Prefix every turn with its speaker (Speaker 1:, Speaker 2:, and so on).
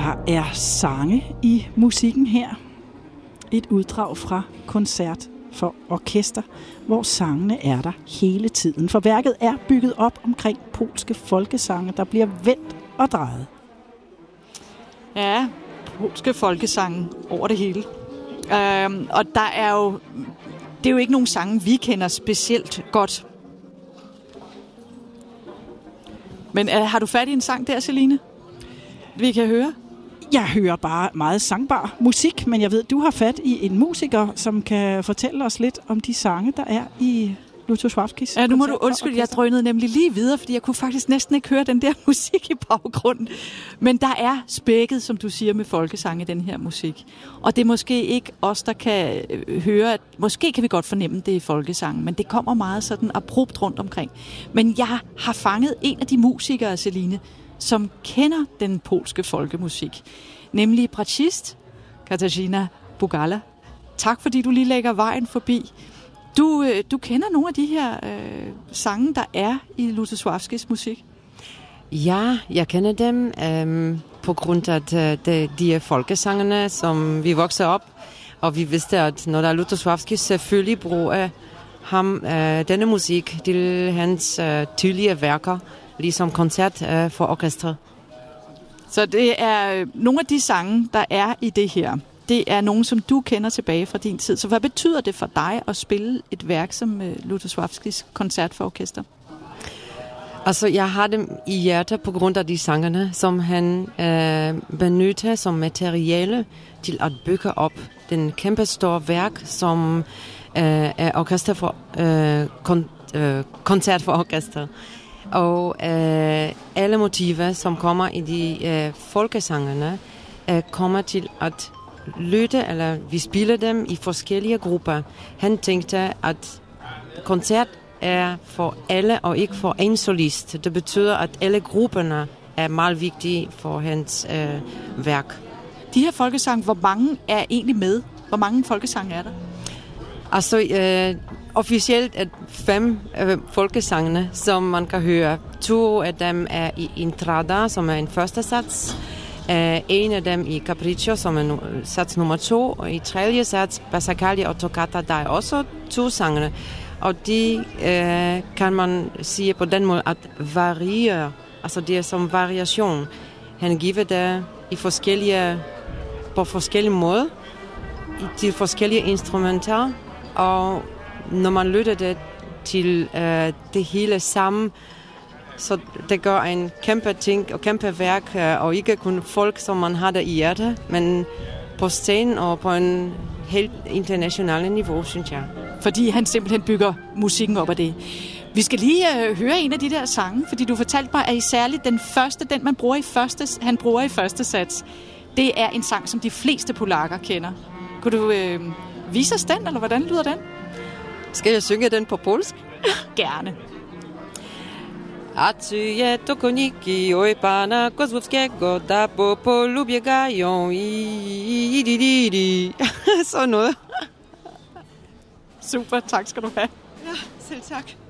Speaker 1: Der er sange i musikken her. Et uddrag fra koncert for orkester, hvor sangene er der hele tiden. For værket er bygget op omkring polske folkesange, der bliver vendt og drejet.
Speaker 2: Ja, polske folkesange over det hele. Og der er jo, det er jo ikke nogen sange, vi kender specielt godt. Men har du fat i en sang der, Celine? Vi kan høre?
Speaker 1: Jeg hører bare meget sangbar musik, men jeg ved, du har fat i en musiker, som kan fortælle os lidt om de sange, der er i Lutosławskis.
Speaker 2: Ja, nu må du undskylde, jeg drønede nemlig lige videre, fordi jeg kunne faktisk næsten ikke høre den der musik i baggrunden. Men der er spækket, som du siger, med folkesange i den her musik. Og det er måske ikke os, der kan høre, at måske kan vi godt fornemme det i folkesangen, men det kommer meget sådan abrupt rundt omkring. Men jeg har fanget en af de musikere, Celine, som kender den polske folkemusik, nemlig bratschist Katarzyna Bugala. Tak fordi du lige lægger vejen forbi. Du kender nogle af de her sange, der er i Lutosławskis musik?
Speaker 3: Ja, jeg kender dem på grund af de er folkesangene, som vi voksede op. Og vi vidste, at når der er Lutosławski, selvfølgelig bruger ham denne musik til hans tidlige værker, ligesom koncert for orkester.
Speaker 2: Så det er nogle af de sange, der er i det her. Det er nogle, som du kender tilbage fra din tid. Så hvad betyder det for dig at spille et værk som Lutosławskis koncert for orkester?
Speaker 3: Altså, jeg har dem i hjertet på grund af de sangene, som han benytter som materiale til at bygge op den kæmpe store værk, som er orkester for, koncert for orkester. Og alle motiver, som kommer i de folkesangene, kommer til at lytte, eller vi spiller dem i forskellige grupper. Han tænkte, at koncert er for alle og ikke for en solist. Det betyder, at alle grupperne er meget vigtige for hans værk.
Speaker 2: De her folkesange, hvor mange er egentlig med? Hvor mange folkesange er der?
Speaker 3: Altså, officielt er 5 folkesangene, som man kan høre. 2 af dem er i Intrada, som er en første sats. En af dem i Capriccio, som er sats nummer 2. Og i tredje sats, Passacaglia og Toccata, der er også 2 sangene. Og de kan man sige på den måde, at variere. Altså det er som variation. Han giver det på forskellige måder, til forskellige instrumenter. Og når man lytter det til det hele sammen, så det gør en kæmpe ting og kæmpe værk, og ikke kun folk, som man har der i hjertet, men på scenen og på en helt international niveau, synes jeg.
Speaker 2: Fordi han simpelthen bygger musikken op af det. Vi skal lige høre en af de der sange, fordi du fortalte mig, at i særligt den første, den han bruger i første sats, det er en sang, som de fleste polakker kender. Kunne du vise os den, eller hvordan lyder den?
Speaker 3: Skal jeg synge den på polsk?
Speaker 2: Gerne.
Speaker 3: A czyje to koniki, oj pana Kozłowskiego, da po polu biegają i. Sådan noget.
Speaker 2: Super, tak skal du have.
Speaker 3: Ja, selv tak.